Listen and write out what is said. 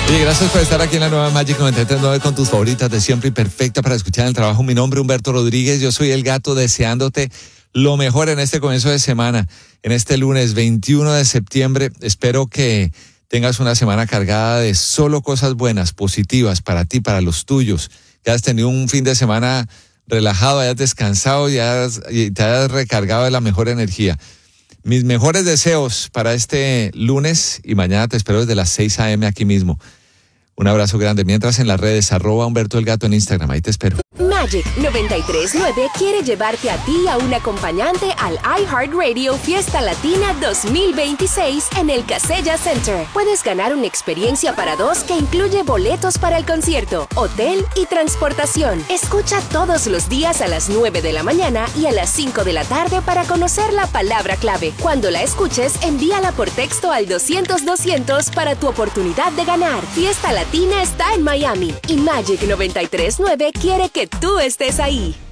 Y gracias por estar aquí en la nueva Magic 93.9 con tus favoritas de siempre y perfecta para escuchar el trabajo. Mi nombre es Humberto Rodríguez, yo soy el Gato, deseándote lo mejor en este comienzo de semana, en este lunes 21 de septiembre. Espero que tengas una semana cargada de solo cosas buenas, positivas para ti, para los tuyos, que hayas tenido un fin de semana relajado, hayas descansado y te hayas recargado de la mejor energía. Mis mejores deseos para este lunes y mañana te espero desde las 6 a.m. aquí mismo. Un abrazo grande. Mientras en las redes, @Humberto el Gato en Instagram. Ahí te espero. Magic 93.9 quiere llevarte a ti y a un acompañante al iHeartRadio Fiesta Latina 2026 en el Casella Center. Puedes ganar una experiencia para dos que incluye boletos para el concierto, hotel y transportación. Escucha todos los días a las 9 de la mañana y a las 5 de la tarde para conocer la palabra clave. Cuando la escuches, envíala por texto al 200-200 para tu oportunidad de ganar. Fiesta Latina está en Miami y Magic 93.9 quiere que tú estés ahí.